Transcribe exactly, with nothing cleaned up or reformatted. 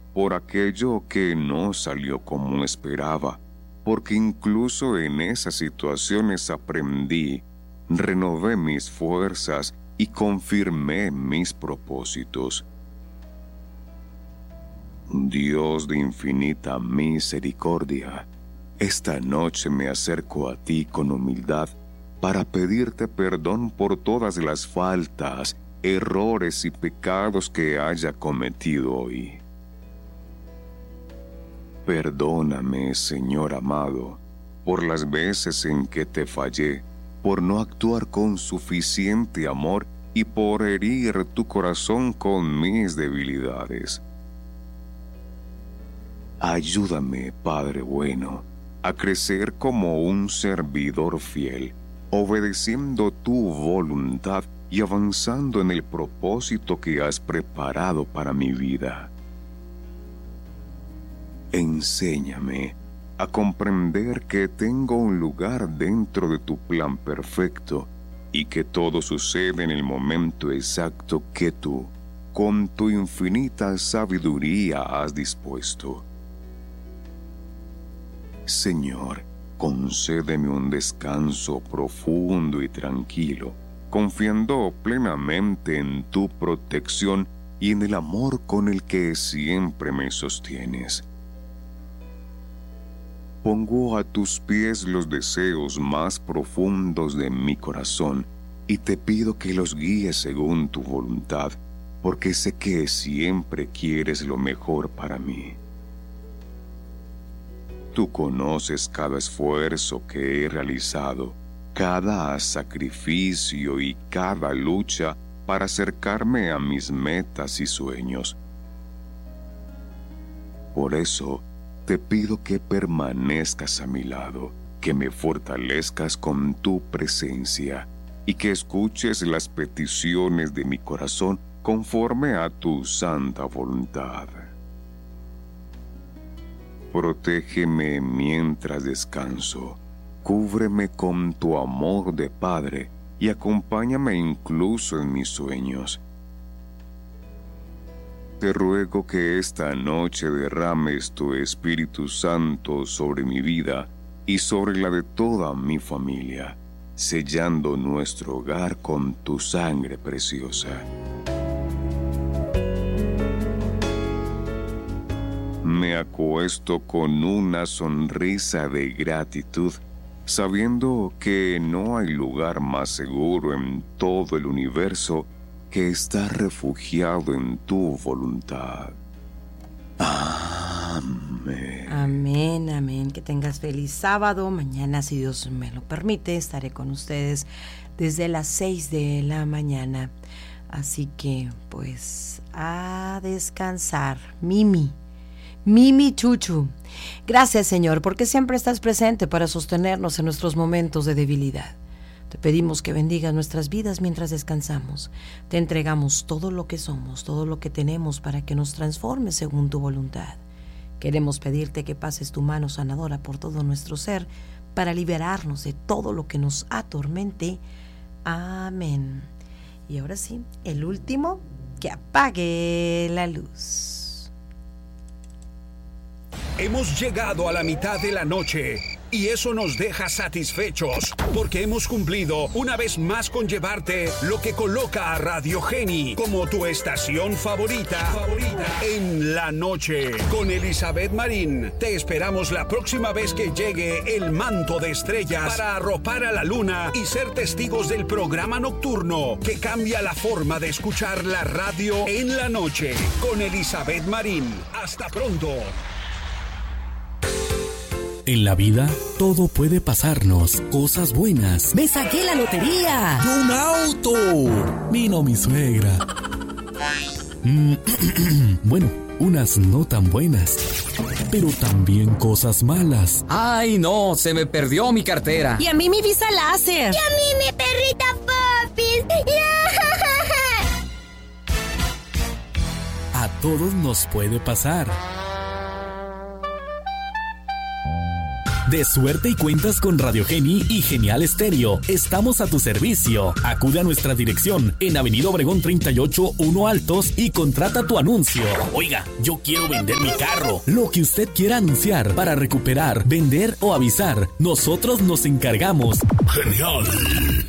por aquello que no salió como esperaba, porque incluso en esas situaciones aprendí, renové mis fuerzas y confirmé mis propósitos. Dios de infinita misericordia, esta noche me acerco a ti con humildad para pedirte perdón por todas las faltas, errores y pecados que haya cometido hoy. Perdóname, Señor amado, por las veces en que te fallé, por no actuar con suficiente amor y por herir tu corazón con mis debilidades. Ayúdame, Padre bueno, a crecer como un servidor fiel, obedeciendo tu voluntad y avanzando en el propósito que has preparado para mi vida. Enséñame a comprender que tengo un lugar dentro de tu plan perfecto y que todo sucede en el momento exacto que tú, con tu infinita sabiduría, has dispuesto. Señor, concédeme un descanso profundo y tranquilo, confiando plenamente en tu protección y en el amor con el que siempre me sostienes. Pongo a tus pies los deseos más profundos de mi corazón y te pido que los guíes según tu voluntad, porque sé que siempre quieres lo mejor para mí. Tú conoces cada esfuerzo que he realizado, cada sacrificio y cada lucha para acercarme a mis metas y sueños. Por eso, te pido que permanezcas a mi lado, que me fortalezcas con tu presencia y que escuches las peticiones de mi corazón conforme a tu santa voluntad. Protégeme mientras descanso, cúbreme con tu amor de Padre y acompáñame incluso en mis sueños. Te ruego que esta noche derrames tu Espíritu Santo sobre mi vida y sobre la de toda mi familia, sellando nuestro hogar con tu sangre preciosa. Me acuesto con una sonrisa de gratitud, sabiendo que no hay lugar más seguro en todo el universo que estar refugiado en tu voluntad. Amén. Amén, amén. Que tengas feliz sábado. Mañana, si Dios me lo permite, estaré con ustedes desde las seis de la mañana. Así que, pues, a descansar. Mimi. Mimi Chuchu. Gracias, Señor, porque siempre estás presente para sostenernos en nuestros momentos de debilidad. Te pedimos que bendigas nuestras vidas mientras descansamos. Te entregamos todo lo que somos, todo lo que tenemos para que nos transformes según tu voluntad. Queremos pedirte que pases tu mano sanadora por todo nuestro ser para liberarnos de todo lo que nos atormente. Amén. Y ahora sí, el último, que apague la luz. Hemos llegado a la mitad de la noche y eso nos deja satisfechos porque hemos cumplido una vez más con llevarte lo que coloca a Radio Geni como tu estación favorita, favorita en la noche. Con Elizabeth Marín te esperamos la próxima vez que llegue el manto de estrellas para arropar a la luna y ser testigos del programa nocturno que cambia la forma de escuchar la radio en la noche. Con Elizabeth Marín. Hasta pronto. En la vida, todo puede pasarnos. Cosas buenas. ¡Me saqué la lotería! ¡Y un auto! Vino mi suegra. Mm, bueno, unas no tan buenas. Pero también cosas malas. ¡Ay, no! Se me perdió mi cartera. Y a mí mi visa láser. Y a mí mi perrita Popis. A todos nos puede pasar. De suerte y cuentas con Radio Geni y Genial Estéreo. Estamos a tu servicio. Acude a nuestra dirección en Avenida Obregón treinta y ocho, uno Altos y contrata tu anuncio. Oiga, yo quiero vender mi carro. Lo que usted quiera anunciar para recuperar, vender o avisar, nosotros nos encargamos. Genial.